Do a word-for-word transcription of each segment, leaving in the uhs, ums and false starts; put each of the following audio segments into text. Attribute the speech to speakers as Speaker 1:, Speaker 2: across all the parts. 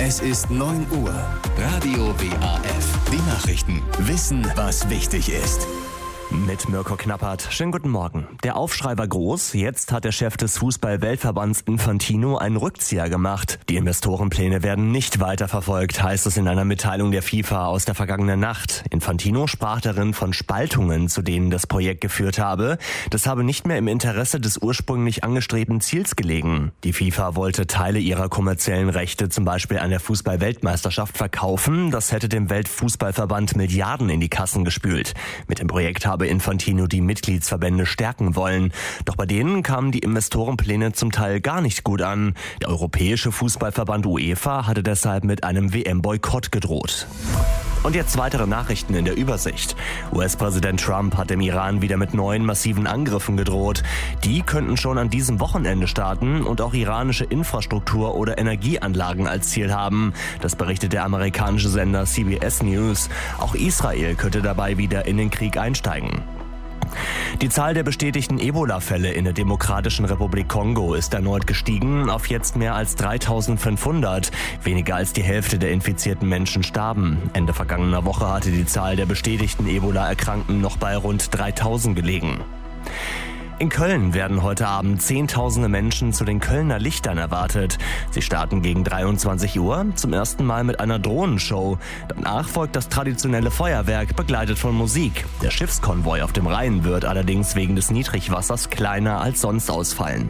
Speaker 1: Es ist neun Uhr. Radio W A F. Die Nachrichten. Wissen, was wichtig ist.
Speaker 2: Mit Mirko Knappert. Schönen guten Morgen. Der Aufschrei war groß. Jetzt hat der Chef des Fußball-Weltverbands Infantino einen Rückzieher gemacht. Die Investorenpläne werden nicht weiterverfolgt, heißt es in einer Mitteilung der FIFA aus der vergangenen Nacht. Infantino sprach darin von Spaltungen, zu denen das Projekt geführt habe. Das habe nicht mehr im Interesse des ursprünglich angestrebten Ziels gelegen. Die FIFA wollte Teile ihrer kommerziellen Rechte, zum Beispiel an der Fußball-Weltmeisterschaft, verkaufen. Das hätte dem Weltfußballverband Milliarden in die Kassen gespült. Mit dem Projekt habe Infantino die Mitgliedsverbände stärken wollen. Doch bei denen kamen die Investorenpläne zum Teil gar nicht gut an. Der Europäische Fußballverband UEFA hatte deshalb mit einem W M-Boykott gedroht. Und jetzt weitere Nachrichten in der Übersicht. U S-Präsident Trump hat dem Iran wieder mit neuen massiven Angriffen gedroht. Die könnten schon an diesem Wochenende starten und auch iranische Infrastruktur oder Energieanlagen als Ziel haben. Das berichtet der amerikanische Sender C B S News. Auch Israel könnte dabei wieder in den Krieg einsteigen. Die Zahl der bestätigten Ebola-Fälle in der Demokratischen Republik Kongo ist erneut gestiegen auf jetzt mehr als dreitausendfünfhundert. Weniger als die Hälfte der infizierten Menschen starben. Ende vergangener Woche hatte die Zahl der bestätigten Ebola-Erkrankten noch bei rund dreitausend gelegen. In Köln werden heute Abend Zehntausende Menschen zu den Kölner Lichtern erwartet. Sie starten gegen dreiundzwanzig Uhr, zum ersten Mal mit einer Drohnenshow. Danach folgt das traditionelle Feuerwerk, begleitet von Musik. Der Schiffskonvoi auf dem Rhein wird allerdings wegen des Niedrigwassers kleiner als sonst ausfallen.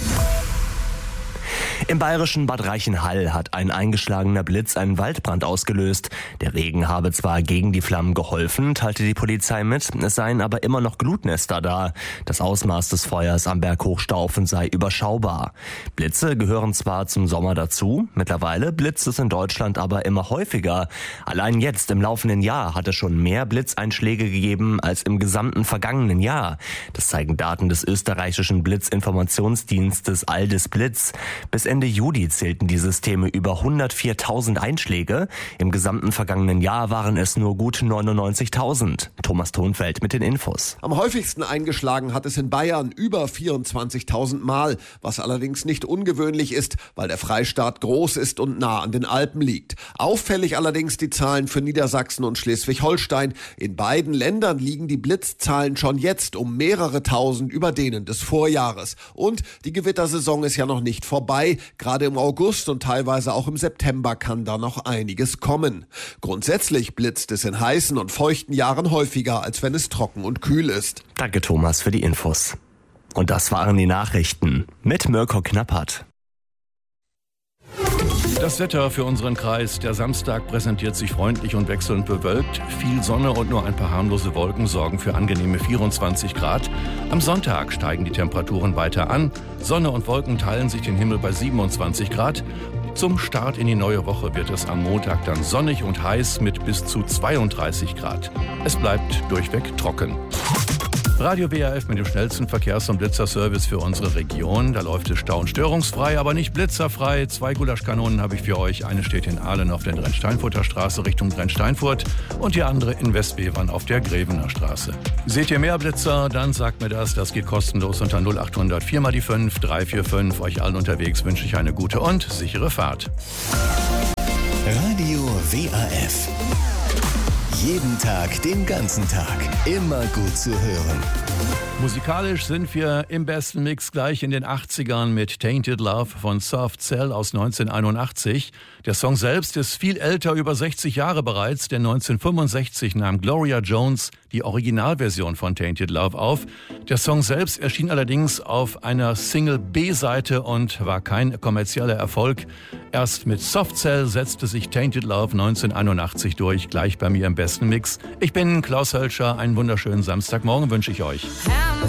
Speaker 2: Im bayerischen Bad Reichenhall hat ein eingeschlagener Blitz einen Waldbrand ausgelöst. Der Regen habe zwar gegen die Flammen geholfen, teilte die Polizei mit, es seien aber immer noch Glutnester da. Das Ausmaß des Feuers am Berg Hochstaufen sei überschaubar. Blitze gehören zwar zum Sommer dazu, mittlerweile blitzt es in Deutschland aber immer häufiger. Allein jetzt im laufenden Jahr hat es schon mehr Blitzeinschläge gegeben als im gesamten vergangenen Jahr. Das zeigen Daten des österreichischen Blitzinformationsdienstes Aldis Blitz. Bis Ende Juli zählten die Systeme über hundertviertausend Einschläge. Im gesamten vergangenen Jahr waren es nur gut neunundneunzigtausend. Thomas Thonfeld mit den Infos.
Speaker 3: Am häufigsten eingeschlagen hat es in Bayern über vierundzwanzigtausend Mal, was allerdings nicht ungewöhnlich ist, weil der Freistaat groß ist und nah an den Alpen liegt. Auffällig allerdings die Zahlen für Niedersachsen und Schleswig-Holstein. In beiden Ländern liegen die Blitzzahlen schon jetzt um mehrere tausend über denen des Vorjahres. Und die Gewittersaison ist ja noch nicht vorbei. Gerade im August und teilweise auch im September kann da noch einiges kommen. Grundsätzlich blitzt es in heißen und feuchten Jahren häufiger, als wenn es trocken und kühl ist.
Speaker 2: Danke Thomas für die Infos. Und das waren die Nachrichten mit Mirko Knappert.
Speaker 4: Das Wetter für unseren Kreis. Der Samstag präsentiert sich freundlich und wechselnd bewölkt. Viel Sonne und nur ein paar harmlose Wolken sorgen für angenehme vierundzwanzig Grad. Am Sonntag steigen die Temperaturen weiter an. Sonne und Wolken teilen sich den Himmel bei siebenundzwanzig Grad. Zum Start in die neue Woche wird es am Montag dann sonnig und heiß mit bis zu zweiunddreißig Grad. Es bleibt durchweg trocken. Radio W A F mit dem schnellsten Verkehrs- und Blitzerservice für unsere Region. Da läuft es stau- und störungsfrei, aber nicht blitzerfrei. Zwei Gulaschkanonen habe ich für euch. Eine steht in Ahlen auf der Drensteinfurter Straße Richtung Drensteinfurt und die andere in Westbevern auf der Grevener Straße. Seht ihr mehr Blitzer? Dann sagt mir das. Das geht kostenlos unter null acht hundert vier mal die fünf drei vier fünf. Euch allen unterwegs wünsche ich eine gute und sichere Fahrt.
Speaker 1: Radio W A F. Jeden Tag, den ganzen Tag. Immer gut zu hören.
Speaker 4: Musikalisch sind wir im besten Mix gleich in den achtzigern mit Tainted Love von Soft Cell aus neunzehnhunderteinundachtzig. Der Song selbst ist viel älter, über sechzig Jahre bereits, denn neunzehnhundertfünfundsechzig nahm Gloria Jones die Originalversion von Tainted Love auf. Der Song selbst erschien allerdings auf einer Single-B-Seite und war kein kommerzieller Erfolg. Erst mit Soft Cell setzte sich Tainted Love neunzehnhunderteinundachtzig durch, gleich bei mir im besten Mix. Ich bin Klaus Hölscher, einen wunderschönen Samstagmorgen wünsche ich euch.